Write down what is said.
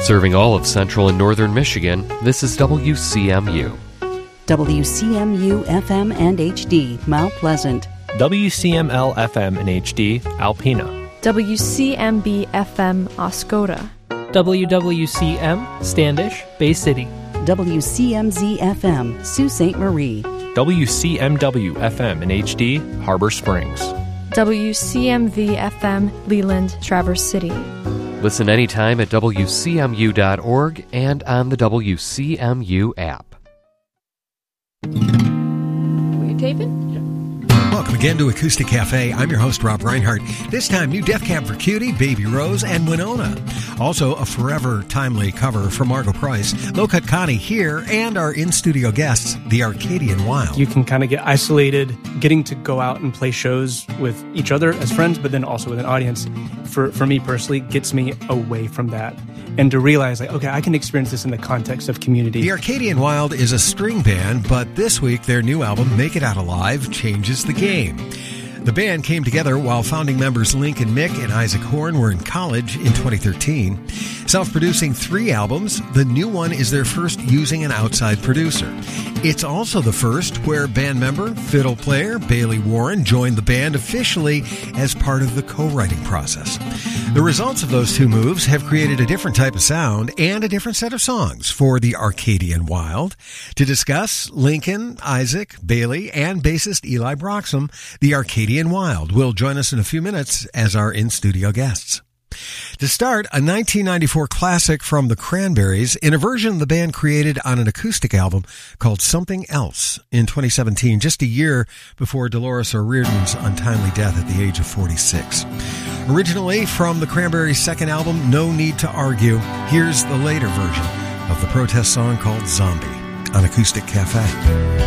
Serving all of central and northern Michigan, this is WCMU. WCMU FM and HD, Mount Pleasant. WCML FM and HD, Alpena. WCMB FM, Oscoda. WWCM, Standish, Bay City. WCMZ FM, Sault Ste. Marie. WCMW FM and HD, Harbor Springs. WCMV FM, Leland, Traverse City. Listen anytime at WCMU.org and on the WCMU app. Were you taping? Welcome again to Acoustic Cafe. I'm your host, Rob Reinhardt. This time, new Death Cab for Cutie, Baby Rose, and Winona. Also, a forever timely cover from Margo Price, Low Cut Connie here, and our in-studio guests, the Arcadian Wild. You can kind of get isolated, getting to go out and play shows with each other as friends, but then also with an audience. For me personally, gets me away from that. And to realize, like, okay, I can experience this in the context of community. The Arcadian Wild is a string band, but this week their new album, Make It Out Alive, changes the game. The band came together while founding members Lincoln Mick and Isaac Horn were in college in 2013. Self-producing 3 albums, the new one is their first using an outside producer. It's also the first where band member, fiddle player Bailey Warren joined the band officially as part of the co-writing process. The results of those 2 moves have created a different type of sound and a different set of songs for the Arcadian Wild. To discuss, Lincoln, Isaac, Bailey, and bassist Eli Broxham, the Arcadian Wild will join us in a few minutes as our in-studio guests. To start, a 1994 classic from the Cranberries in a version the band created on an acoustic album called Something Else in 2017, just a year before Dolores O'Riordan's untimely death at the age of 46. Originally from the Cranberries' second album, No Need to Argue, here's the later version of the protest song called Zombie on Acoustic Cafe.